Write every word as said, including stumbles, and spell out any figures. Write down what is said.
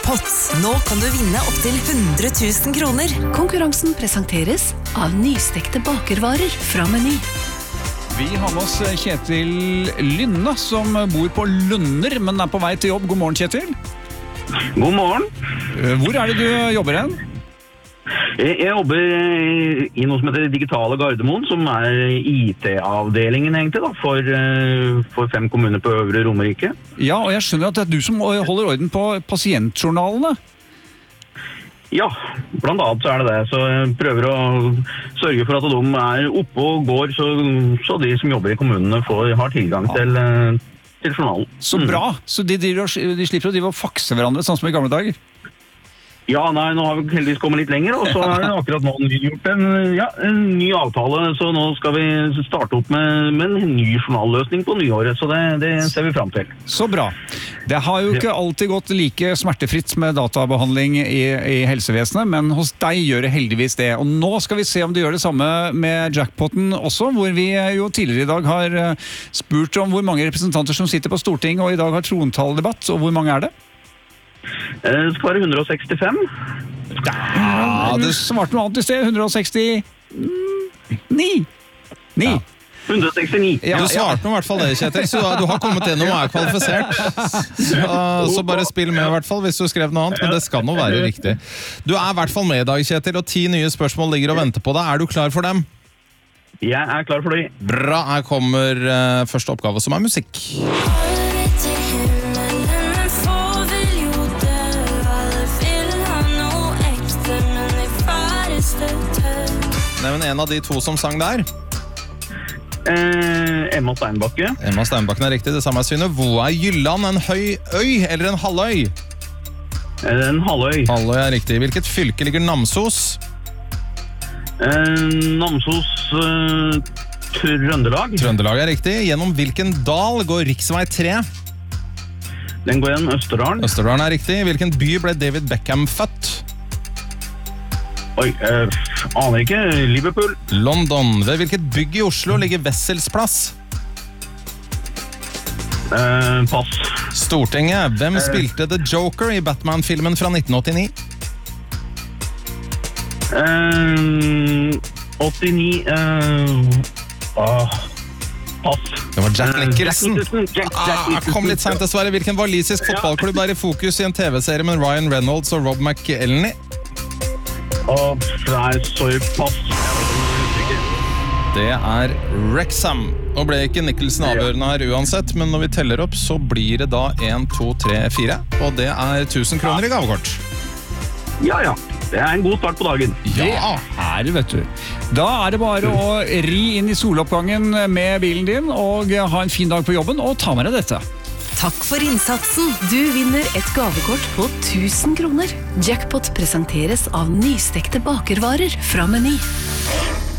Jackpot. Nå kan du vinne opp til hundre tusen kroner. Konkurransen presenteres av nystekte bakervarer fra Meny. Vi har med oss Kjetil Lynne, som bor på Lunner, men er på vei til jobb. God morgen, Kjetil. God morgen. Hvor er det du jobber hen? Jeg, jeg jobber i noe som heter Digitale Gardermoen, som er I T-avdelingen egentlig da, for, for fem kommuner på Øvre Romerike. Ja, og jeg skjønner at det er du som holder orden på pasientjournalene. Ja, blant annet så er det det. Så jeg prøver å sørge for at de er oppe og går, så, så de som jobber i kommunene får, har tilgang ja. til, til journalen. Så bra! Så de, de, de slipper å drive og fakse hverandre, sånn som i gamle dager? Ja, nei, nå har vi heldigvis kommet litt lenger, og så har vi akkurat nå gjort en, ja, en ny avtale, så nå skal vi starte opp med, med en ny journalløsning på nyåret, så det, det ser vi frem til. Så bra. Det har jo ikke alltid gått like smertefritt med databehandling i, i helsevesenet, men hos deg gjør det heldigvis det. Og nå skal vi se om det gjør det samme med jackpoten også, hvor vi jo tidligere i dag har spurt om hvor mange representanter som sitter på Stortinget, og i dag har trontaledebatt, og hvor mange er det? Det skal være hundre og sekstifem. Ja, du svarte noe annet i sted. hundre og sekstini. Ni. hundre og sekstini. Ja, du svarte noe i hvert fall det, Kjetil, så du har kommet gjennom og er kvalifisert. Så, så bare spill med i hvert fall hvis du skrev noe annet, men det skal nå være riktig. Du er i hvert fall med i dag, Kjetil, og ti nye spørsmål ligger og venter på deg. Er du klar for dem? Jeg er klar for det. Bra, her kommer uh, første oppgave, som er musikk. Nevn en av de to som sang der. Eh, Emma Steinbakke. Emma Steinbakken er riktig, det samme er Synnøve. Hvor er Jylland? En høy øy eller en halvøy? En halvøy. Halvøy er riktig. Hvilket fylke ligger Namsos? Eh, Namsos eh, Trøndelag. Trøndelag er riktig. Gjennom hvilken dal går riksvei tre? Den går gjennom Østerdalen. Østerdalen er riktig. Hvilken by ble David Beckham født? Oi, eh, aner ikke. Liverpool. London. Ved hvilket bygg i Oslo ligger Wessels plass? Eh, pass. Stortinget. Hvem eh. spilte The Joker i Batman-filmen fra nitten åttini? Eh, åttini... Eh, ah, pass. Det var Jack Nicholson. Jack Nicholson. Jack, Jack Nicholson. Ah, kom litt sent dessverre. Hvilken walisisk fotballklubb er i fokus i en tv-serie med Ryan Reynolds og Rob McElhenney? Oh, nei, sorry, pass. Det er Wrexham. Nå ble ikke Nicholson avgjørende her uansett, men når vi teller opp så blir det da en, to, tre, fire, og det er tusen kroner i gavekort. Ja, ja. Det er en god start på dagen. Ja, er det, vet du. Da er det bare å ri inn i soloppgangen med bilen din, og ha en fin dag på jobben, og ta med deg dette. Takk for innsatsen. Du vinner et gavekort på tusen kroner. Jackpot presenteres av nystekte bakervarer fra Meny.